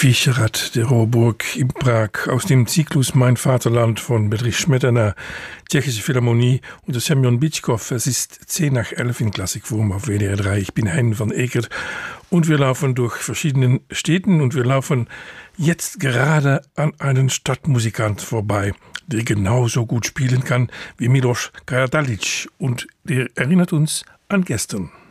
Viecherath der Rohrburg in Prag aus dem Zyklus Mein Vaterland von Bedřich Smetana, Tschechische Philharmonie unter Semyon Bitschkow. Es ist 10 nach 11 in Klassikform auf WDR 3. Ich bin Hein van Ekert und wir laufen durch verschiedene Städten und wir laufen jetzt gerade an einen Stadtmusikant vorbei, der genauso gut spielen kann wie Miloš Karađalić und der erinnert uns an gestern.